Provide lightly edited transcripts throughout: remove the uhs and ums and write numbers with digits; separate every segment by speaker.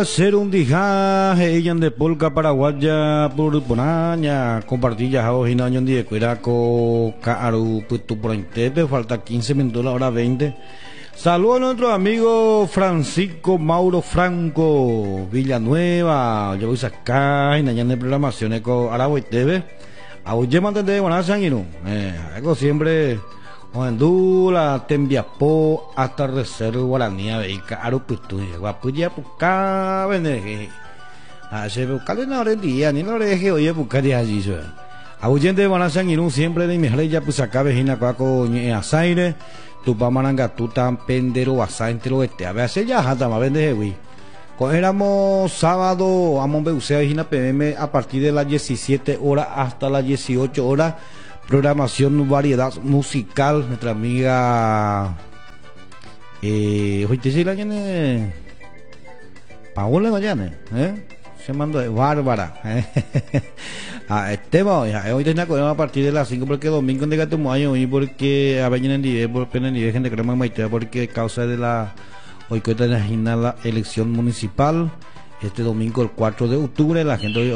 Speaker 1: Ser un dija, ella de polka paraguaya por ponaña, compartir ya hoy no año de cuiraco, caru, puto por intepe, falta 15 minutos, la hora 20. Saludos a nuestro amigo Francisco Mauro Franco, Villanueva, yo voy a sacar en año de programaciones con Aragua TV. A hoy ya mantente de buenas sanguino, algo siempre. Ondula, Tembiapó, hasta reserva guaraní, veica, aruputu, guapuya, puca, vende, se buscarle una hora del día, ni la hora de oye, buscar de allí, a oyente de Banazan y siempre de mi ya pues acá vejina cuaco, asaire, tu pamaranga, tu tan pendero, asainte lo este, a ver, hace ya, hasta más vende, güey. Éramos sábado, vamos a ver, vejina PM a partir de las 17 horas hasta las 18 horas. Programación variedad musical, nuestra amiga hoy te dice la gente Paola Mayane, se mandó Bárbara, Esteban, hoy tenía que a partir de las 5 porque domingo de gato año y porque a veces en nivel por pena nivel gente crema maite porque causa de la hoy que está la elección municipal este domingo el 4 de octubre la gente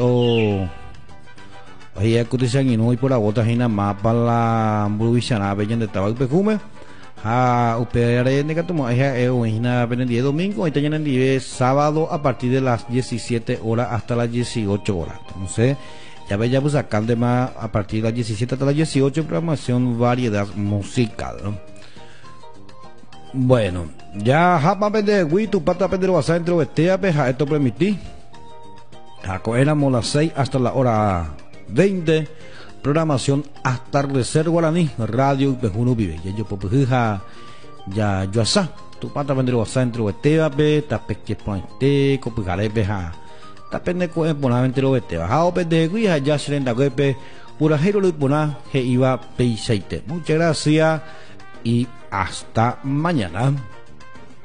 Speaker 1: ahí escuchan y no y por la bota hay nada más para la bruvisiana bellen de tabaco y perfume a UPR en que tomo es una el día domingo ahí está en el día sábado a partir de las 17 horas hasta las 18 horas entonces ya veis ya pues acá de más a partir de las 17 hasta las 18 programación variedad musical, ¿no? Bueno ya japa pende güey tu pata pende lo vas a entrar estea peja esto permití éramos las 6 hasta la hora 20 programación hasta reserva guaraní radio y pejuno vive ya yo popuja ya yo asa tu pata vendero asa entre esteba pe tapeque ponte copigale peja tapende co bonamente lo esteba ha opede guija ya serenda gope pura hero lo pona que iba peiseite. Muchas gracias y hasta mañana.